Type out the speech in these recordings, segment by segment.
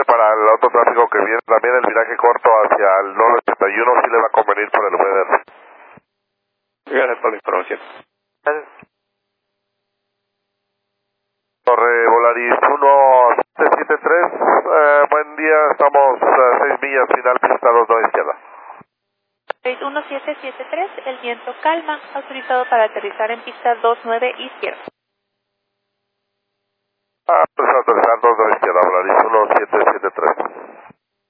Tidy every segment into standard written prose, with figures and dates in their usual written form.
disponible para el otro tráfico que viene, también el viraje corto hacia el 981 sí le va a convenir por el weather. Gracias por la información. Gracias. Torre Volaris 1773, buen día, estamos 6 millas, final pista 29 izquierda. 1773, el viento calma, autorizado para aterrizar en pista 29 izquierda. Pues aterrizar 29 izquierda, Volaris 1773.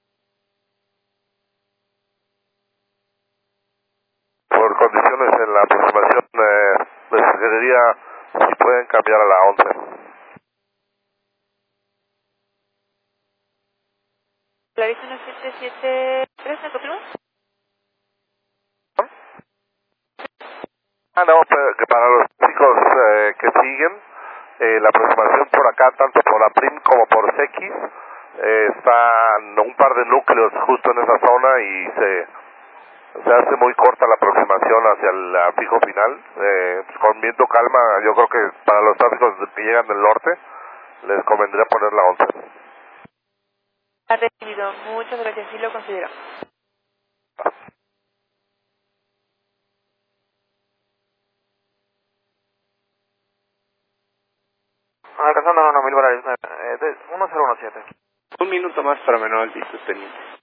Por condiciones en la aproximación, les sugeriría si pueden cambiar a la 11. Volaris 1773, ¿me confirmas? No, que para los chicos que siguen, la aproximación por acá, tanto por la PRIM como por CX, están un par de núcleos justo en esa zona y se hace muy corta la aproximación hacia el fijo final. Pues con viento calma, yo creo que para los tráficos que llegan del norte, les convendría poner la 11. Ha recibido, muchas gracias, sí lo considero. Alcanzando 9000 Volaris, 1017. Un minuto más para menor altitud pendiente.